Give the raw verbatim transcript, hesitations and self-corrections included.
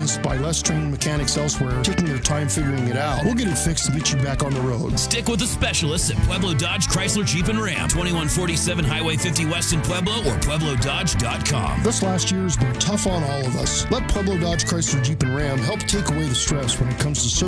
serviced by less trained mechanics elsewhere taking their time figuring it out, we'll get it fixed and get you back on the road. Stick with the specialists at Pueblo Dodge, Chrysler, Jeep, and Ram. twenty-one forty-seven Highway fifty West in Pueblo or Pueblo Dodge dot com. This last year has been tough on all of us. Let Pueblo Dodge, Chrysler, Jeep, and Ram help take away the stress when it comes to service